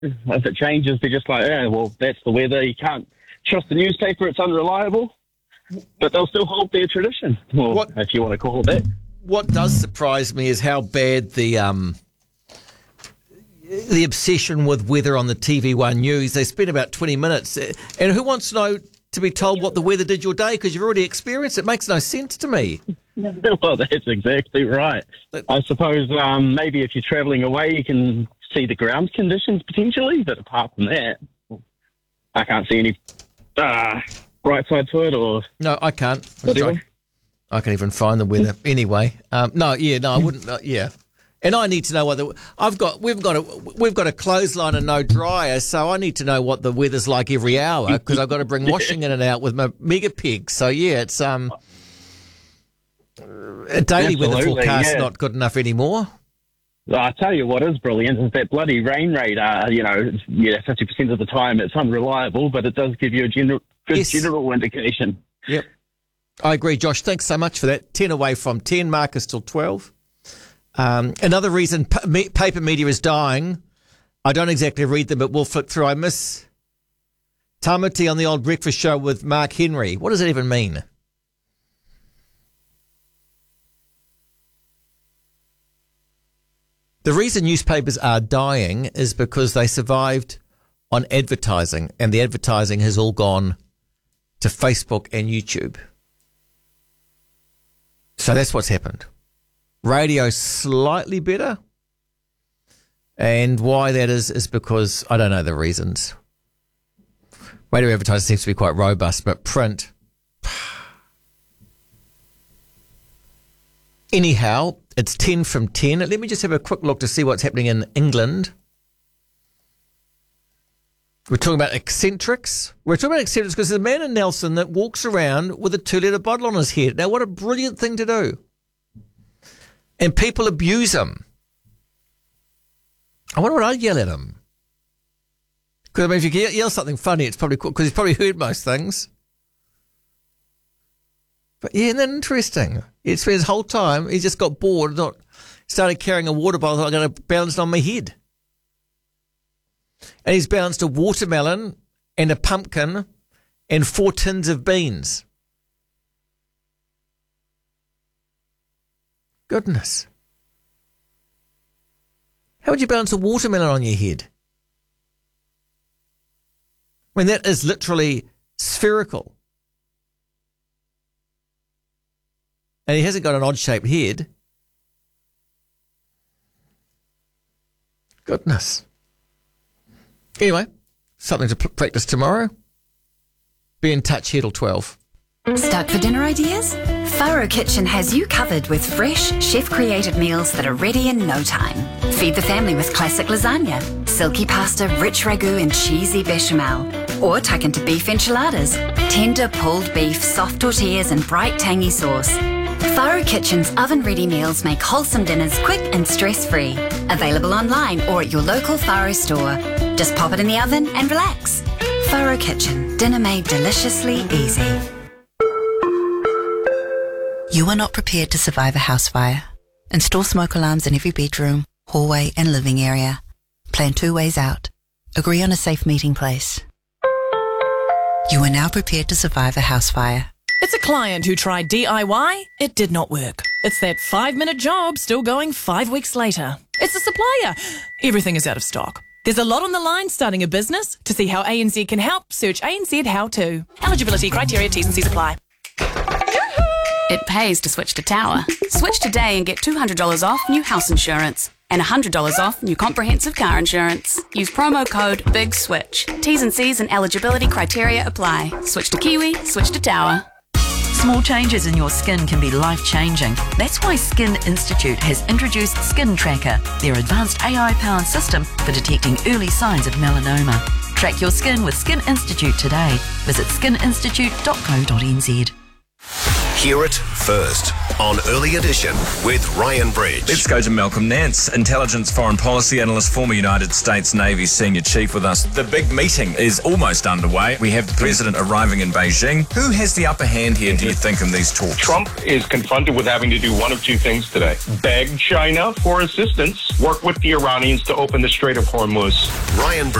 If it changes, they're just like, yeah, well, that's the weather. You can't trust the newspaper; it's unreliable. But they'll still hold their tradition, or if you want to call it that. What does surprise me is how bad the obsession with weather on the TV1 News. They spend about 20 minutes. And who wants to know to be told what the weather did your day because you've already experienced it? It makes no sense to me. Well, that's exactly right. I suppose maybe if you're travelling away, you can see the ground conditions potentially, but apart from that, I can't see any bright side to it. Or no, I can't. I can't even find the weather anyway. I wouldn't. Yeah. And I need to know whether we've got a clothesline and no dryer, so I need to know what the weather's like every hour because I've got to bring washing in and out with my Megapig. So yeah, it's a daily weather forecast not good enough anymore. I tell you what is brilliant is that bloody rain radar. 50% of the time it's unreliable, but it does give you a general indication. Yep, I agree, Josh. Thanks so much for that. 10 away from 10. Marcus till 12. Another reason paper media is dying, I don't exactly read them, but we'll flick through. I miss Tamati on the old breakfast show with Mark Henry. What does that even mean? The reason newspapers are dying is because they survived on advertising, and the advertising has all gone to Facebook and YouTube. So that's what's happened. Radio's slightly better. And why that is because I don't know the reasons. Radio advertising seems to be quite robust, but print. Anyhow, it's 10 from 10. Let me just have a quick look to see what's happening in England. We're talking about eccentrics. We're talking about eccentrics because there's a man in Nelson that walks around with a 2-litre bottle on his head. Now, what a brilliant thing to do. And people abuse him. I wonder what I'd yell at him. Because, I mean, if you yell something funny, it's probably cool, because he's probably heard most things. But, yeah, isn't that interesting? He spent his whole time, he just got bored, started carrying a water bottle, I'm going to balance it on my head. And he's balanced a watermelon and a pumpkin and 4 tins of beans. Goodness. How would you balance a watermelon on your head? I mean, that is literally spherical. And he hasn't got an odd-shaped head. Goodness. Anyway, something to practice tomorrow. Be in touch here till 12. Stuck for dinner ideas? Faro Kitchen has you covered with fresh, chef-created meals that are ready in no time. Feed the family with classic lasagna, silky pasta, rich ragu and cheesy bechamel. Or tuck into beef enchiladas, tender pulled beef, soft tortillas and bright tangy sauce. Faro Kitchen's oven-ready meals make wholesome dinners quick and stress-free. Available online or at your local Faro store. Just pop it in the oven and relax. Faro Kitchen, dinner made deliciously easy. You are not prepared to survive a house fire. Install smoke alarms in every bedroom, hallway and living area. Plan 2 ways out. Agree on a safe meeting place. You are now prepared to survive a house fire. It's a client who tried DIY. It did not work. It's that 5-minute job still going 5 weeks later. It's a supplier. Everything is out of stock. There's a lot on the line starting a business. To see how ANZ can help, search ANZ How To. Eligibility criteria, T's and C's apply. It pays to switch to Tower. Switch today and get $200 off new house insurance and $100 off new comprehensive car insurance. Use promo code BIGSWITCH. T's and C's and eligibility criteria apply. Switch to Kiwi, switch to Tower. Small changes in your skin can be life-changing. That's why Skin Institute has introduced Skin Tracker, their advanced AI-powered system for detecting early signs of melanoma. Track your skin with Skin Institute today. Visit skininstitute.co.nz. Hear it first on Early Edition with Ryan Bridge. Let's go to Malcolm Nance, intelligence foreign policy analyst, former United States Navy senior chief with us. The big meeting is almost underway. We have the president arriving in Beijing. Who has the upper hand here, do you think, in these talks? Trump is confronted with having to do one of two things today. Beg China for assistance, work with the Iranians to open the Strait of Hormuz. Ryan